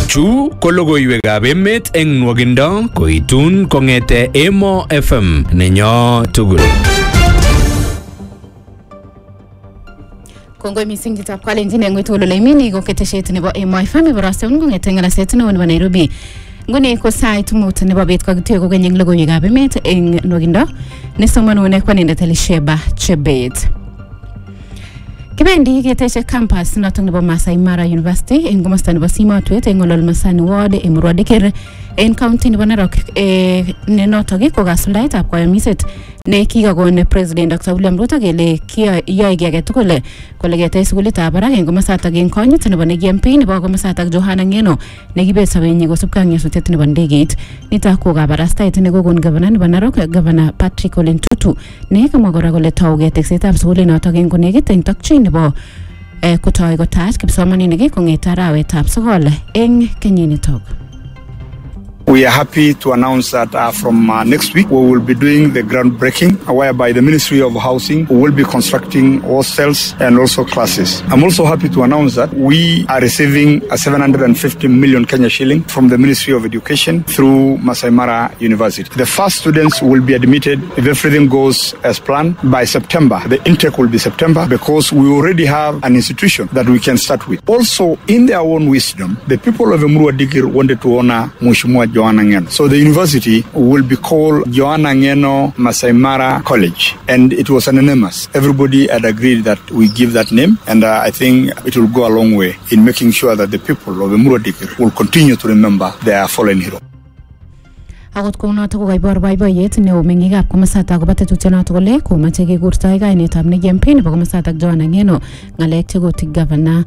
Chu ko logoiwekab emet eng nwogindo koitun kongete Emo FM nenyo tugul. Kongoi mising kitab kalenjin eng witu lolemini ko keteshet nebo Emo FM baraste ngongete ngalaset nebo Nairobi. Ngone ko sait mut nebo bet kakituye ko kenyeng logoiwekab emet eng nwogindo nesomanune kwanindet Elisheba Chebet. Kibendi keteshe campus notok nebo Masai Mara University eng komosta nebo Simotwet eng Olol Masani Ward eng Murwa Dikir eng county nebo Narok ne notok ko kasuldaetab kayamiset ne kikakon President Dr. William Ruto kele kiyoe kiy age tugul kole ketech sukulitab barak eng komosatak eng konyit nebo neki-MP nebo komosatak Johana Ngeno nekibet sobenyi kosubkei ak nyasutiet nebo ndegeit. Nitok ko kabarastaet nekokon Governor nebo Narok Governor Patrick Ole Ntutu ne kamwa kora kole tauge teksetab sukulinotok eng konekit eng tokchin nebo kotoi kotach kipsomaninik kong'ete arawetab 9 eng kenyinitok. We are happy to announce that from next week we will be doing the groundbreaking whereby the Ministry of Housing will be constructing hostels and also classes. I'm also happy to announce that we are receiving a 750 million Kenya shilling from the Ministry of Education through Masai Mara University. The first students will be admitted, if everything goes as planned, by September. The intake will be September because we already have an institution that we can start with. Also, in their own wisdom, the people of Murwa Dikir wanted to honor Mheshimiwa Johana Ngeno. So the university will be called Johana Ngeno Masai Mara College, and it was anonymous. Everybody had agreed that we give that name, and I think it will go a long way in making sure that the people of Murwa Dikir will continue to remember their fallen hero. Akot kounotok ko kaibor boiboiyet neo meng'ikab komosatak kobo tetutyonotok kole komache kekurtoi kainetab neki-MP nebo komosatak Johana Ngeno ng'alek chekotik Governor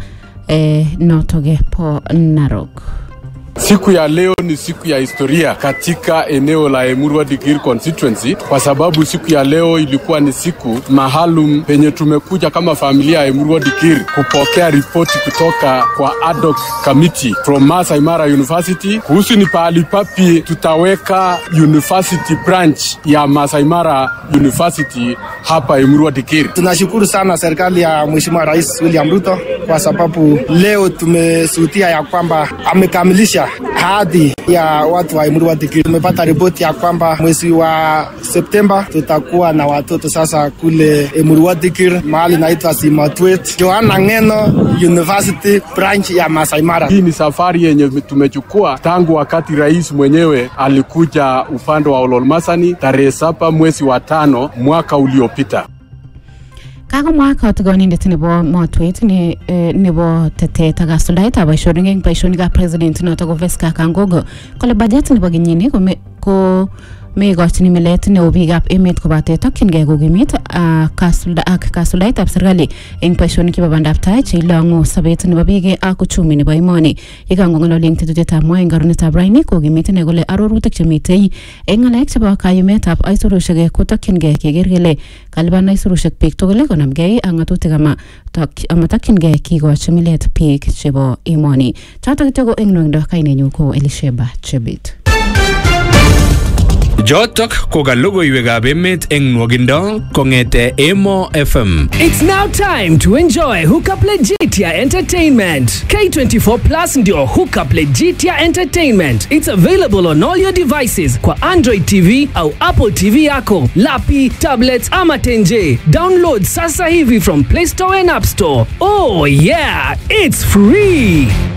notok po Narok. Siku ya leo ni siku ya historia katika eneo la Murwa Dikir constituency kwa sababu siku ya leo ilikuwa ni siku maalum penye tumekuja kama familia ya Murwa Dikir kupokea ripoti kutoka kwa ad hoc committee from Masai Mara University kuhusu ni pahali papi tutaweka university branch ya Masai Mara University hapa Murwa Dikir. Tunashukuru sana serikali ya Mheshimiwa Rais William Ruto kwa sababu leo tumeshuhudia ya kwamba amekamilisha ahadi ya watu wa Murwa Dikir. Tumepata ripoti ya kwamba mwezi wa Septemba tutakuwa na watoto sasa kule Murwa Dikir mahali naitwa Simotwet Johana Ngeno University branch ya Masai Mara. Hii ni safari yenye tumechukua tangu wakati rais mwenyewe alikuja upande wa Olol Masani tarehe 7 mwezi wa 5 mwaka uliopita. Kakomwa katigonindet nebo Motwet nebo tetet ak kasuldaetab boisionik eng boisionikab president notok ko Veska Kangogo kole budget nebo kenyini ko mekochini milet neo biikab emet kobate tokyingei kokimit ak kasuldaetab serikali eng boisionik chebo bandab tai cheilong'u sobet nebo biik ak uchumi nebo emoni. Yekangong'ololi eng tetutyetab mwa eng karonetab raini kokimit ine kole arorutik chemitei eng ng'alek chebo kayumetab aisurushek kotokyingei keker kele kalipan aisurushek biik tugul konamgei ak ng'atutik amatokyingei kikochi milet biik chebo emoni. Chotok kityo ko eng nwogindo kainenyu ko Elisheba Chebet. Jotok ko ka logoiwekab emet eng nwogindo kongete Emo FM. It's now time to enjoy Hookup Legitia Entertainment. K24 Plus ndio Hookup Legitia Entertainment. It's available on all your devices kwa Android TV au Apple TV yako, lapi, tablets ama tenje. Download sasa hivi from Play Store and App Store. Oh yeah, it's free.